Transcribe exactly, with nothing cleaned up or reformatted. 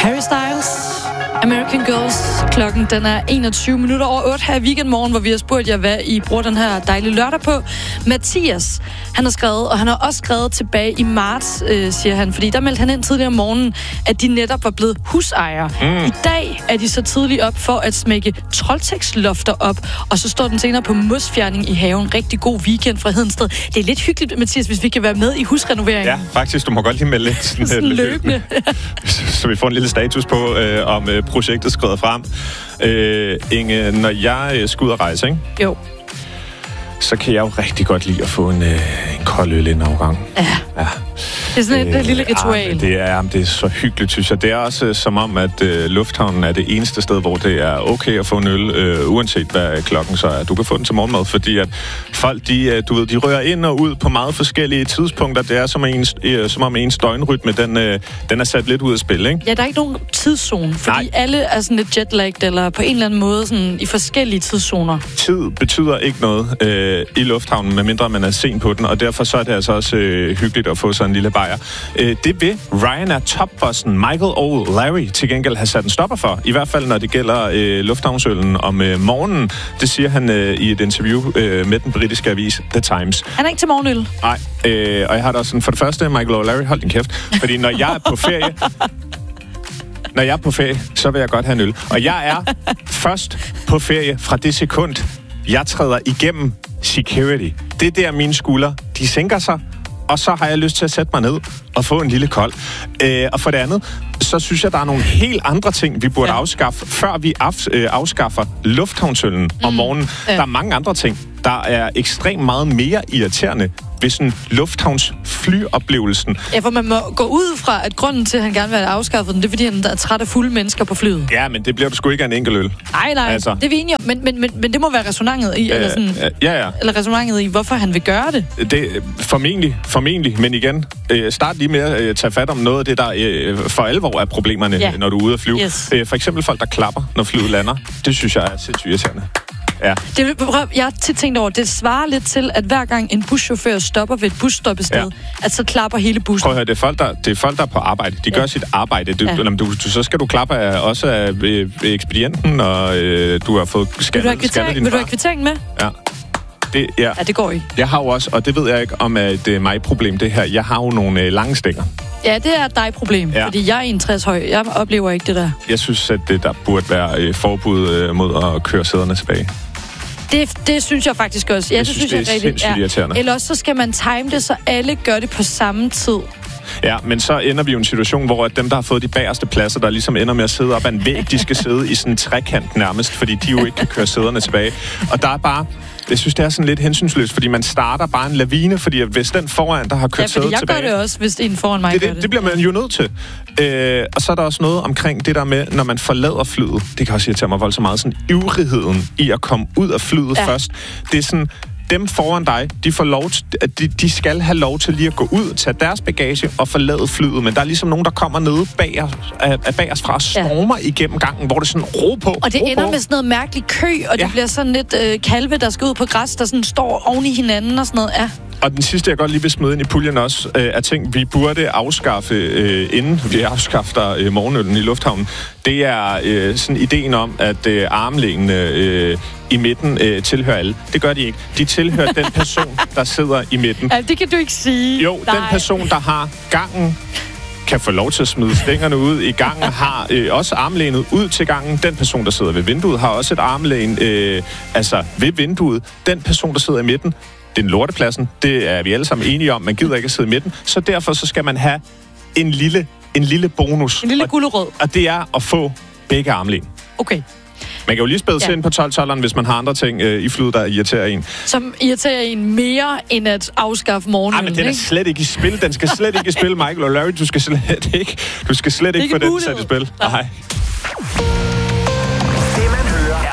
Harry Styles, American Girls. Klokken den er enogtyve minutter over otte her i weekendmorgen, hvor vi har spurgt jer, hvad I bruger den her dejlige lørdag på. Mathias, han har skrevet, og han har også skrevet tilbage i marts, øh, siger han, fordi der meldte han ind tidligere om morgenen, at de netop var blevet husejere. Mm. I dag er de så tidligt op for at smække troldtekslofter op, og så står den senere på mosfjerning i haven. Rigtig god weekend fra Hedensted. Det er lidt hyggeligt, Mathias, hvis vi kan være med i husrenoveringen. Ja, faktisk. Du må godt lige melde lidt sådan, sådan løbende. Så vi får en lille status på, øh, om øh, projektet skrider frem. Øh, Inge, når jeg øh, skal ud og rejse, ikke? Jo. Så kan jeg jo rigtig godt lide at få en, øh, en kold øl inden afgang. Ja. ja. Det er sådan et øh, lille ritual. Ja, det er, det er så hyggeligt, synes jeg. Det er også øh, som om, at øh, lufthavnen er det eneste sted, hvor det er okay at få en øl, øh, uanset hvad klokken så er. Du kan få den til morgenmad, fordi at folk, de, øh, du ved, de rører ind og ud på meget forskellige tidspunkter. Det er som, en, øh, som om ens døgnrytme, den, øh, den er sat lidt ud af spil, ikke? Ja, der er ikke nogen tidszone, fordi Nej. alle er sådan lidt jetlagget, eller på en eller anden måde sådan i forskellige tidszoner. Tid betyder ikke noget øh, i lufthavnen, medmindre man er sen på den, og derfor så er det altså også øh, hyggeligt at få sådan en lille bajer. Øh, det vil Ryanair topbossen Michael O'Leary til gengæld have sat en stopper for, i hvert fald når det gælder øh, lufthavnsøllen om øh, morgenen. Det siger han øh, i et interview øh, med den britiske avis The Times. Han er ikke til morgenøl. Nej, øh, og jeg har da også sådan, for det første, Michael O'Leary, hold din kæft, fordi når jeg er på ferie, når jeg er på ferie, så vil jeg godt have en øl. Og jeg er først på ferie fra det sekund, jeg træder igennem security. Det er der, mine skuldre, de sænker sig, og så har jeg lyst til at sætte mig ned og få en lille kold. Øh, og for det andet, så synes jeg, der er nogle helt andre ting, vi burde ja. afskaffe, før vi af, øh, afskaffer lufthavnsøllen mm. om morgenen. Ja. Der er mange andre ting, der er ekstremt meget mere irriterende ved sådan lufthavnsflyoplevelsen. Ja, for man må gå ud fra, at grunden til, at han gerne vil have afskaffet den, det er, fordi han er træt af fulde mennesker på flyet. Ja, men det bliver du sgu ikke af en enkelt øl. Nej, nej, altså. Det er vi enige om, men, men, men, men det må være ræsonanget i, øh, eller sådan, ja, ja. eller ræsonanget i, hvorfor han vil gøre det. Det formentlig, formentlig, men igen, øh, start lige med at øh, tage fat om noget af det, der øh, for alvor er problemerne, ja. når du er ude at flyve. Yes. Øh, for eksempel folk, der klapper, når flyet lander. Det synes jeg er sindssygt irriterende. Ja. Det, jeg har tit tænkt over, det svarer lidt til, at hver gang en buschauffør stopper ved et busstoppested, ja. at så klapper hele bussen. Prøv at høre, det er folk, der, det er, folk, der er på arbejde. De ja. gør sit arbejde. Du, ja. du, du, så skal du klappe af, også af øh, ekspedienten, og øh, du har fået scannet din far. Vil du have kvittering med? Ja. Det, ja. ja, det går ikke. Jeg har jo også, og det ved jeg ikke, om det er mig problem det her, jeg har jo nogle øh, lange stænger. Ja, det er dig problem, ja. fordi jeg er enogtres høj. Jeg oplever ikke det der. Jeg synes, at det, der burde være øh, forbud øh, mod at køre sæderne tilbage. Det, det synes jeg faktisk også. Ja, jeg det synes, synes det er jeg sindssygt irriterende. Eller også så skal man time det, så alle gør det på samme tid. Ja, men så ender vi jo i en situation, hvor at dem, der har fået de bagerste pladser, der ligesom ender med at sidde op ad en væg, de skal sidde i sådan en trekant nærmest, fordi de jo ikke kan køre sæderne tilbage. Og der er bare... Jeg synes, det er sådan lidt hensynsløst, fordi man starter bare en lavine, fordi hvis den foran, der har kørt sædet tilbage... Ja, fordi jeg tilbage, gør det også, hvis en foran mig det, gør det. det. Det bliver man jo nødt til. Øh, og så er der også noget omkring det der med, når man forlader flyet. Det kan også irritere mig voldsomt meget. Sådan ivrigheden i at komme ud af flyet ja. først. Det er sådan... Dem foran dig, de får lov til, de, de skal have lov til lige at gå ud, tage deres bagage og forlade flyet. Men der er ligesom nogen, der kommer nede bag os, af, bag os fra og stormer ja. igennem gangen, hvor det er sådan ro på. Og det ro ender på. med sådan noget mærkeligt kø, og ja. det bliver sådan lidt øh, kalve, der skal ud på græs, der sådan står oven i hinanden og sådan noget. Ja. Og den sidste, jeg godt lige vil smide ind i puljen også, øh, er ting, vi burde afskaffe, øh, inden vi afskaffer øh, morgenøllen i lufthavnen. Det er øh, sådan ideen om, at øh, armlænene øh, i midten øh, tilhører alle. Det gør de ikke. De tilhører den person, der sidder i midten. Ja, det kan du ikke sige. Jo, Nej. den person, der har gangen, kan få lov til at smide stængerne ud i gangen, har øh, også armlænet ud til gangen. Den person, der sidder ved vinduet, har også et armlæn øh, altså ved vinduet. Den person, der sidder i midten, det er lortepladsen. Det er vi alle sammen enige om. Man gider ikke at sidde i midten. Så derfor så skal man have en lille, en lille bonus. En lille gulerod. Og, og det er at få begge armlæn. Okay. Man kan jo lige spille sig ja. ind på tolv-tolveren, hvis man har andre ting øh, i flyet, der irriterer en. Som irriterer en mere, end at afskaffe morgenølen, ikke? Nej, men den er slet ikke i spil. Den skal slet ikke i spil, Michael O'Leary. Du skal slet ikke, du skal slet ikke få den sat i spil. Nej.